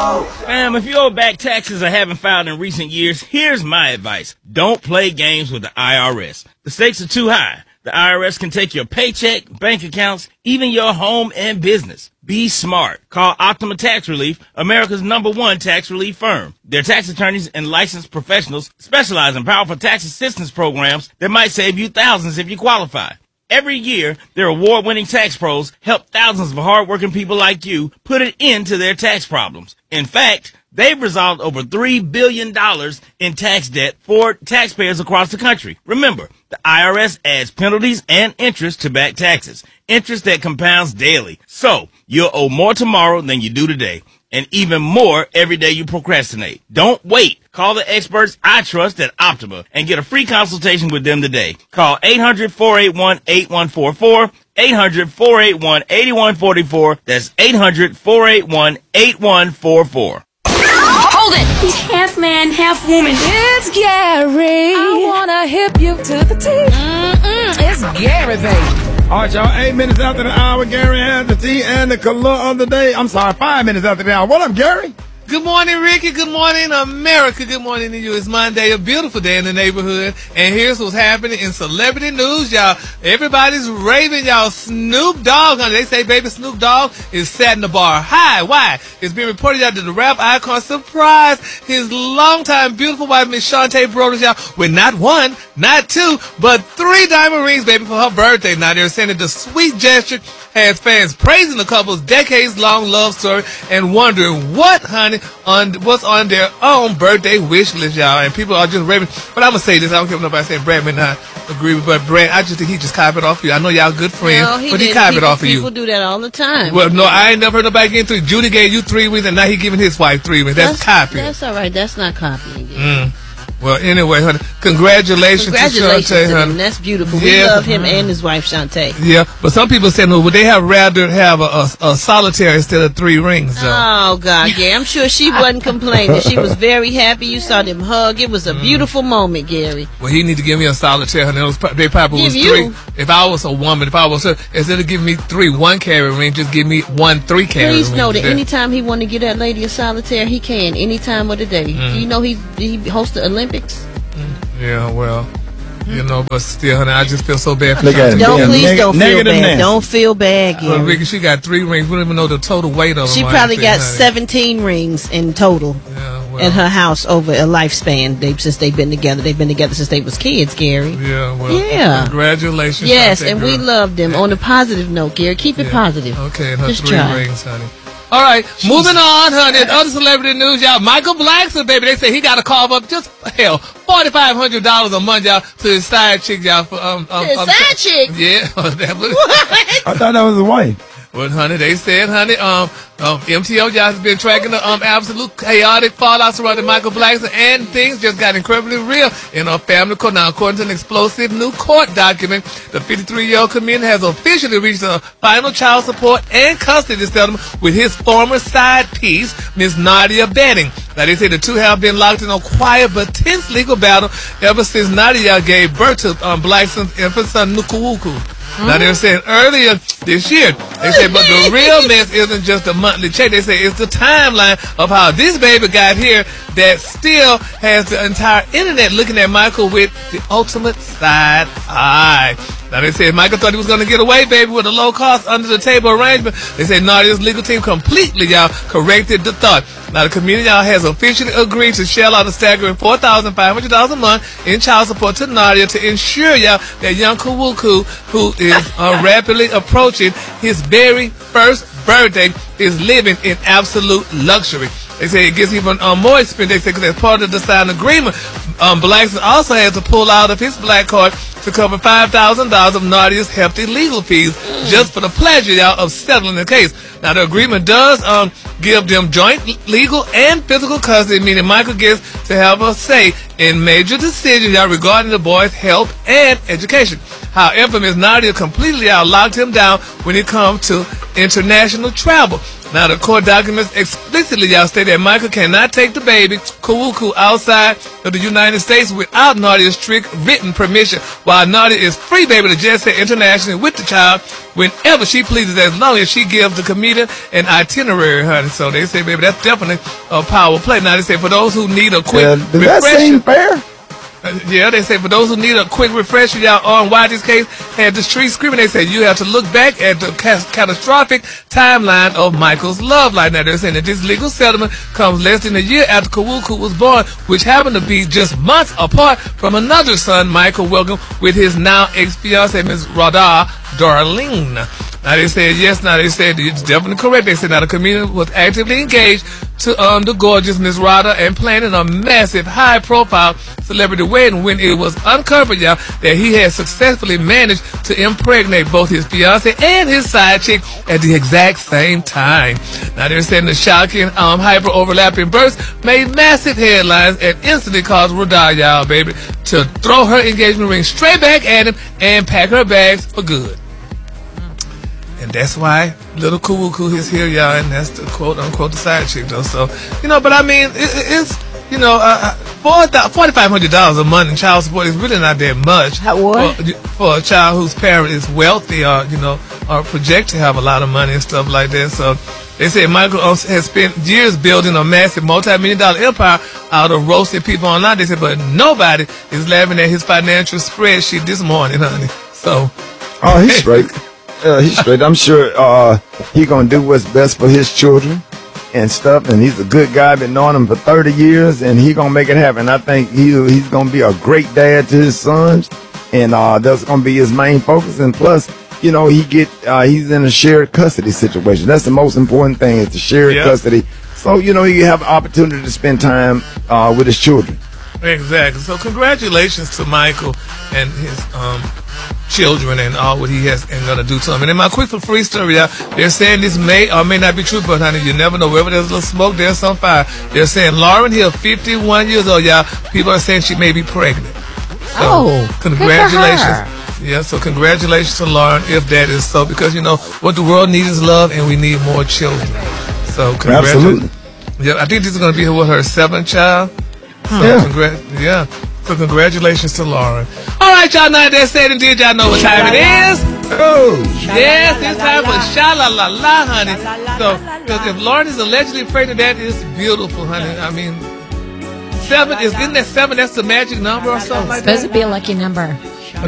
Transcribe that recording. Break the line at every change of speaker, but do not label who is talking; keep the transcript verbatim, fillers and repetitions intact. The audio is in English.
Fam, if you owe back taxes or haven't filed in recent years, here's my advice. Don't play games with the I R S. The stakes are too high. The I R S can take your paycheck, bank accounts, even your home and business. Be smart. Call Optima Tax Relief, America's number one tax relief firm. Their tax attorneys and licensed professionals specialize in powerful tax assistance programs that might save you thousands if you qualify. Every year, their award-winning tax pros help thousands of hardworking people like you put an end to their tax problems. In fact, they've resolved over three billion dollars in tax debt for taxpayers across the country. Remember, the I R S adds penalties and interest to back taxes, interest that compounds daily. So, you'll owe more tomorrow than you do today, and even more every day you procrastinate. Don't wait. Call the experts I trust at Optima and get a free consultation with them today. Call eight hundred, four eight one, eight one four four, eight hundred, four eight one, eight one four four. That's eight hundred, four eight one, eight one four four.
Hold it! He's half man, half woman.
It's Gary. I wanna hip you to the teeth. Mm-mm, it's Gary, baby.
All right, y'all. Eight minutes after the hour, Gary has the tea and the color of the day. I'm sorry, five minutes after the hour. What up, Gary?
Good morning, Ricky. Good morning, America. Good morning to you. It's Monday, a beautiful day in the neighborhood. And here's what's happening in celebrity news, y'all. Everybody's raving, y'all. Snoop Dogg, honey. They say baby Snoop Dogg is setting the bar high. Why? It's been reported, y'all, that the rap icon surprised his longtime beautiful wife, Miss Shantae Broders, y'all, with not one, not two, but three diamond rings, baby, for her birthday. Now, they're saying that the sweet gesture has fans praising the couple's decades-long love story and wondering what, honey, on what's on their own birthday wish list, y'all. And people are just raving. But I'm going to say this. I don't care if nobody saying Brad may not agree with, but Brad, I just think he just copied off you. I know y'all good friends,
no, he
but he
didn't.
copied
people,
off of you.
People do that all the time.
Well, no, I ain't never heard nobody getting three. Judy gave you three wins, and now he giving his wife three wins. That's, that's copying.
That's all right. That's not copying.
Mm. Well, anyway, honey, congratulations,
congratulations
to Shantae,
to
honey.
him. That's beautiful.
Yeah.
We love him and his wife, Shantae.
Yeah, but some people say, no, would they have rather have a, a, a solitaire instead of three rings, though?
Oh, God, yeah. I'm sure she wasn't complaining. She was very happy. You saw them hug. It was a beautiful mm. moment, Gary.
Well, he need to give me a solitaire, honey. Was, they probably
give
was
you.
three. If I was a woman, if I was her, instead of giving me three one-carat ring, just give me one three-carat ring.
Please know that anytime he want to get that lady a solitaire, he can, any time of the day. Mm. Do you know he, he hosts the Olympics?
Yeah, well, you know, but still, honey, I just feel so bad for
Look at
Shantae.
Don't
Neg-
please
neg-
don't feel bad.
Nancy.
Don't feel bad, Gary.
Well, Ricky, she got three rings. We don't even know the total weight of them.
She
or
probably
anything,
got
honey.
seventeen rings in total
Yeah, well,
in her house over a lifespan. They since they've been together. They've been together since they was kids, Gary.
Yeah, well,
Yeah.
congratulations.
Yes,
Shantae,
and
girl.
we love them.
Yeah.
On a positive note, Gary, keep it
Yeah.
positive.
Okay, and her
Just
three
try.
rings, honey. All right, moving on, honey. In other celebrity news, y'all, Michael Blackson, baby, they say he got to carve up just, hell, forty-five hundred dollars a month, y'all, to his side chick, y'all. For, um, um,
His
um,
side chick?
Yeah.
What?
I thought that was his wife.
Well, honey, they said, honey, um, um, M T O y'all has been tracking the um absolute chaotic fallout surrounding Michael Blackson, and things just got incredibly real in our family court. Now, according to an explosive new court document, the fifty-three-year-old comedian has officially reached a final child support and custody settlement with his former side piece, Miss Nadia Betting. Now, they say the two have been locked in a quiet but tense legal battle ever since Nadia gave birth to um, Blackson's infant son, Nukuwuku. Now, they were saying earlier this year, they said, but the real mess isn't just a monthly check. They say it's the timeline of how this baby got here that still has the entire internet looking at Michael with the ultimate side eye. Now, they said Michael thought he was going to get away, baby, with a low-cost, under-the-table arrangement. They said Nadia's legal team completely, y'all, corrected the thought. Now, the community, y'all, has officially agreed to shell out a staggering four thousand five hundred dollars a month in child support to Nadia to ensure, y'all, that young Kuwuku, who is uh, rapidly approaching his very first birthday, is living in absolute luxury. They say it gets even um, more expensive. They say because as part of the signed agreement, um, Blackson also had to pull out of his black card to cover five thousand dollars of Nadia's hefty legal fees just for the pleasure, y'all, of settling the case. Now, the agreement does um, give them joint legal and physical custody, meaning Michael gets to have a say in major decisions, y'all, regarding the boy's health and education. However, Miss Nadia completely out locked him down when it comes to international travel. Now, the court documents explicitly, y'all, state that Michael cannot take the baby, Kawuku, outside of the United States without Nadia's strict written permission, while Nadia is free, baby, to jet set internationally with the child whenever she pleases, as long as she gives the comedian an itinerary, honey. So they say, baby, that's definitely a power play. Now, they say for those who need a quick
Uh, does
refresher.
that seem fair?
Uh, yeah, they say for those who need a quick refresher, y'all, on why this case had the street screaming, they say you have to look back at the ca- catastrophic timeline of Michael's love life. Now, they're saying that this legal settlement comes less than a year after Kawuku was born, which happened to be just months apart from another son, Michael Welcome, with his now ex-fiancée, Miz Radha Darlene. Now, they said, yes, now they said it's definitely correct. They said now the comedian was actively engaged to um, the gorgeous Miss Radha and planning a massive, high-profile celebrity wedding when it was uncovered, y'all, that he had successfully managed to impregnate both his fiancée and his side chick at the exact same time. Now, they're saying the shocking, um, hyper-overlapping births made massive headlines and instantly caused Radha, y'all, baby, to throw her engagement ring straight back at him and pack her bags for good. And that's why little Kawuku is here, y'all, and that's the quote-unquote the side chick, though. So, you know, but I mean, it, it's, you know, uh, forty-five hundred dollars a month in child support is really not that much.
How, what?
For, for a child whose parent is wealthy or, you know, or project to have a lot of money and stuff like that. So they say Michael has spent years building a massive multi-million dollar empire out of roasting people online. They said, but nobody is laughing at his financial spreadsheet this morning, honey. So.
Oh, he's straight. Uh, he's straight. I'm sure uh, he gonna do what's best for his children and stuff. And he's a good guy. Been knowing him for thirty years, and he gonna make it happen. I think he he's gonna be a great dad to his sons, and uh, that's gonna be his main focus. And plus, you know, he get uh, he's in a shared custody situation. That's the most important thing, is the shared
Yep.
custody. So you know, he have an opportunity to spend time uh, with his children.
Exactly. So congratulations to Michael and his um children and all what he has and gonna do to them. And in my quick for free story, uh, they're saying this may or may not be true, but honey, you never know. Wherever there's a little smoke, there's some fire. They're saying Lauren Hill, fifty-one years old, y'all. People are saying she may be pregnant. So,
Oh,
congratulations. Yeah, so congratulations to Lauren if that is so, because you know what the world needs is love, and we need more children. So congratulations.
Absolutely.
Yeah, I think this is gonna be her, what, her seventh child. So
Yeah.
Congrat- yeah. So congratulations to Lauren. All right, y'all. Now that said and did, y'all know what time it is.
Oh,
Yes, it's time for sha-la-la-la, honey. So, 'cause if Lauren is allegedly pregnant, that is beautiful, honey. I mean, seven is, isn't that seven? That's the magic number or something like
Supposed
that?
to be a lucky number.